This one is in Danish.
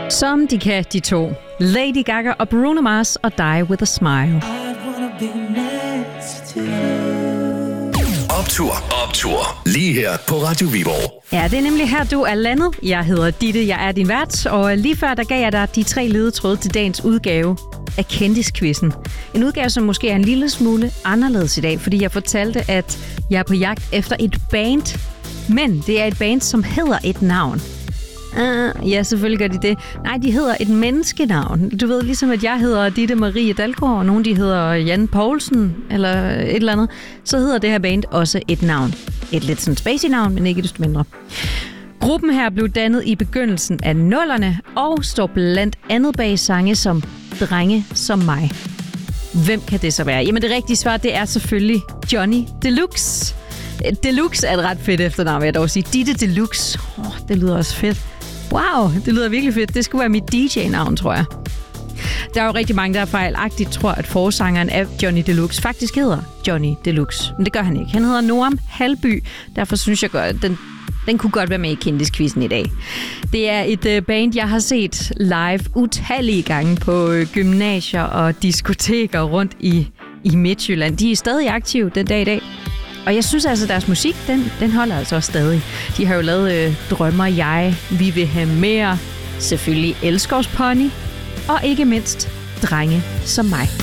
Som de kan, de to. Lady Gaga og Bruno Mars og Die With A Smile. Optur. Lige her på Radio Viborg. Ja, det er nemlig her, du er landet. Jeg hedder Ditte, jeg er din vært, og lige før der gav jeg dig de 3 ledetråde til dagens udgave af Kendisquizzen. En udgave, som måske er en lille smule anderledes i dag, fordi jeg fortalte, at jeg er på jagt efter et band, men det er et band, som hedder et navn. Ja, selvfølgelig gør de det. Nej, de hedder et menneskenavn. Du ved, ligesom at jeg hedder Ditte Marie Dalgaard, og nogen de hedder Jan Poulsen, eller et eller andet, så hedder det her band også et navn. Et lidt sådan spacey navn, men ikke desto mindre. Gruppen her blev dannet i begyndelsen af 00'erne, og står blandt andet bag sange som Drenge som mig. Hvem kan det så være? Jamen det rigtige svar, det er selvfølgelig Johnny Deluxe. Deluxe er et ret fedt efternavn, vil jeg dog sige. Ditte Deluxe. Det lyder også fedt. Wow, det lyder virkelig fedt. Det skulle være mit DJ-navn, tror jeg. Der er jo rigtig mange, der fejlagtigt tror, at forsangeren af Johnny Deluxe faktisk hedder Johnny Deluxe. Men det gør han ikke. Han hedder Noam Halby. Derfor synes jeg godt, at den kunne godt være med i Kendisquizzen i dag. Det er et band, jeg har set live utallige gange på gymnasier og diskoteker rundt i Midtjylland. De er stadig aktive den dag i dag. Og jeg synes altså, at deres musik, den holder altså også stadig. De har jo lavet Drømmer jeg, Vi vil have mere, selvfølgelig Elskovspony, og ikke mindst Drenge som mig.